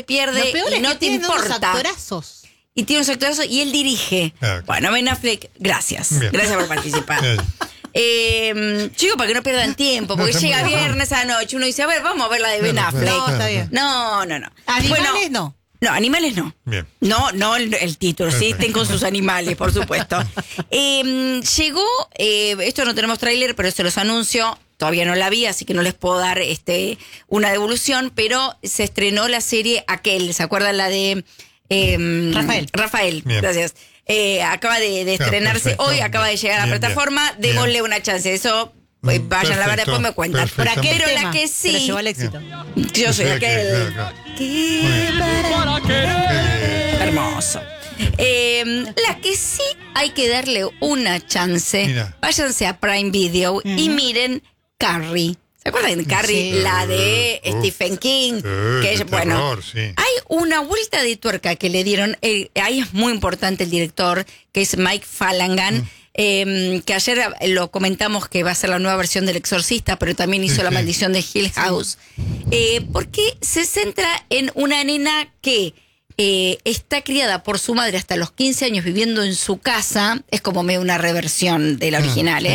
pierde y no te importa. Actorazos. Y tiene unos actorazos y él dirige. Claro. Bueno, Ben Affleck, gracias. Bien. Gracias por participar. Chico, para que no pierdan tiempo, porque No, está llega muy bien. viernes a la noche, uno dice, a ver, vamos a ver la de Ben Claro, Affleck. claro, No, está bien. No. Animales no. No, animales no. Bien. No el título, sí, estén con sus animales, por supuesto. Llegó, esto no tenemos tráiler, pero se los anuncio, todavía no la vi, así que no les puedo dar una devolución, pero se estrenó la serie Aquel, ¿se acuerdan la de Rafael, Bien. gracias. Acaba de estrenarse perfecto. hoy, acaba de llegar a la Bien, plataforma, bien. démosle una chance, eso... vayan a la verdad, después me cuentan. Perfecto. Por aquel Pero tema, la que pero sí, llevó al éxito. yo soy aquel. Claro. Hermoso. La que sí hay que darle una chance. Mira. Váyanse a Prime Video y miren Carrie. ¿Se acuerdan de Carrie? Sí. La de Stephen King. Que es, bueno, terror, sí. hay una vuelta de tuerca que le dieron. Ahí es muy importante el director, que es Mike Flanagan. Que ayer lo comentamos que va a ser la nueva versión del Exorcista, pero también hizo Sí, La sí. Maldición de Hill House. Porque se centra en una nena que está criada por su madre hasta los 15 años viviendo en su casa. Es como medio una reversión de la original,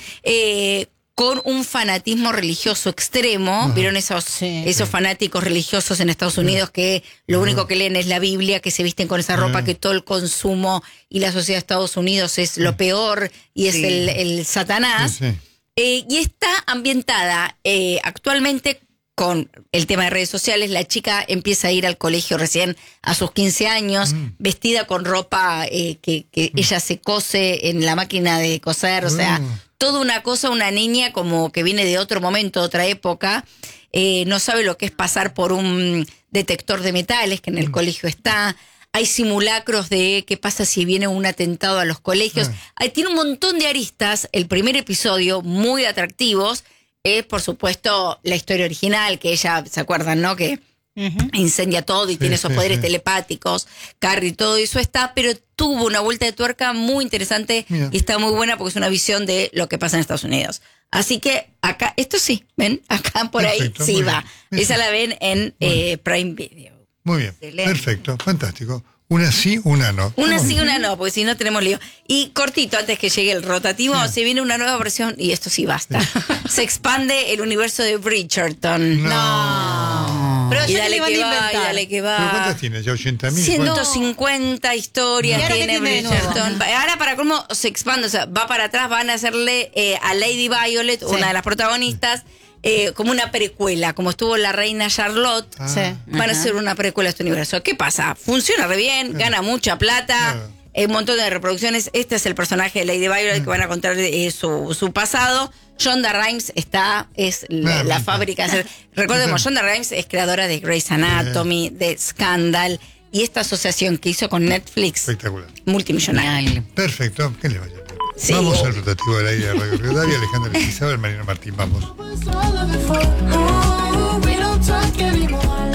sí. con un fanatismo religioso extremo. ¿Vieron esos fanáticos religiosos en Estados Unidos que lo único que leen es la Biblia, que se visten con esa ropa, que todo el consumo y la sociedad de Estados Unidos es lo peor y es el Satanás? Sí, sí. Y está ambientada actualmente con el tema de redes sociales. La chica empieza a ir al colegio recién a sus 15 años, vestida con ropa que ella se cose en la máquina de coser, o sea, toda una cosa, una niña como que viene de otro momento, otra época, no sabe lo que es pasar por un detector de metales que en el colegio está. Hay simulacros de qué pasa si viene un atentado a los colegios. Tiene un montón de aristas. El primer episodio, muy atractivos, es por supuesto la historia original, que ella, ¿se acuerdan, no? Que incendia todo y tiene esos poderes telepáticos, Carrie, todo eso está, pero tuvo una vuelta de tuerca muy interesante. Mira. Y está muy buena porque es una visión de lo que pasa en Estados Unidos. Así que acá, esto sí, ¿ven? Acá por Perfecto, ahí sí muy va. bien. Esa la ven en Prime Video. Muy bien. Excelente. Perfecto. Fantástico. Una sí, una no. Una Estamos sí, bien. una no, porque si no tenemos lío. Y cortito, antes que llegue el rotativo, se viene una nueva versión, y esto sí basta. Se expande el universo de Bridgerton. No. Pero Y ya dale le van a que va, y inventar. dale que ¿Pero va. cuántas tienes? ¿Ya 80.000? 150 historias ¿Y ahora tiene qué tiene de Bridgerton. Ahora para cómo se expande, o sea, va para atrás, van a hacerle a Lady Violet, una de las protagonistas, como una precuela, como estuvo la reina Charlotte. Sí. Van a hacer una precuela a este universo. ¿Qué pasa? Funciona re bien, gana mucha plata, un montón de reproducciones. Este es el personaje de Lady Violet que van a contar su pasado. Shonda Rhimes es la fábrica. Recordemos, Shonda Rhimes es creadora de Grey's Anatomy, de Scandal, y esta asociación que hizo con Netflix, Espectacular. multimillonaria. Perfecto. Que le vaya bien. Sí. Vamos al rotativo del aire de Radio Rivadavia. Alejandra Isabel, Marina Martín. Vamos. was all of it for. Ooh, we don't talk anymore.